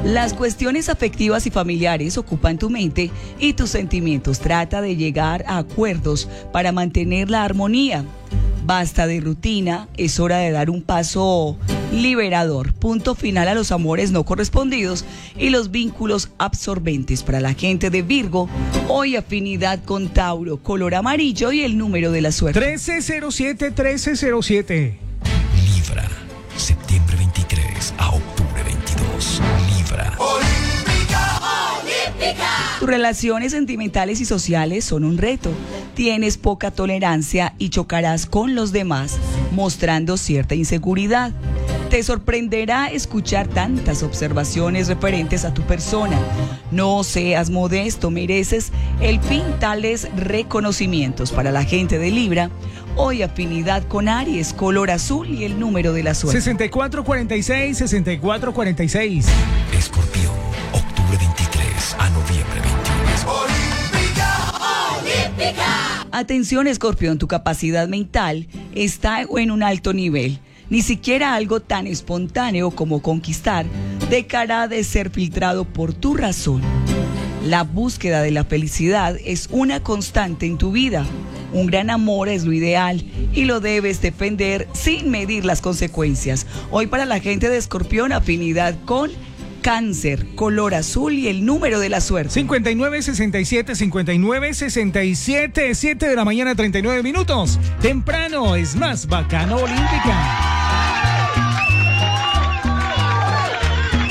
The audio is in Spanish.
Las cuestiones afectivas y familiares ocupan tu mente y tus sentimientos. Trata de llegar a acuerdos para mantener la armonía. Basta de rutina, es hora de dar un paso liberador. Punto final a los amores no correspondidos y los vínculos absorbentes. Para la gente de Virgo, hoy afinidad con Tauro, color amarillo y el número de la suerte. 1307. Libra, septiembre 23 a octubre 22. Libra. Tus relaciones sentimentales y sociales son un reto. Tienes poca tolerancia y chocarás con los demás, mostrando cierta inseguridad. Te sorprenderá escuchar tantas observaciones referentes a tu persona. No seas modesto, mereces el fin tales reconocimientos. Para la gente de Libra, hoy afinidad con Aries, color azul y el número de la suerte. 6446. Escorpión, octubre 23 a noviembre 21. Atención, Escorpión, tu capacidad mental está en un alto nivel. Ni siquiera algo tan espontáneo como conquistar dejará de ser filtrado por tu razón. La búsqueda de la felicidad es una constante en tu vida. Un gran amor es lo ideal y lo debes defender sin medir las consecuencias. Hoy para la gente de Escorpión, afinidad con Cáncer, color azul y el número de la suerte. 5967, 7 de la mañana, 39 minutos. Temprano es más bacano olímpica.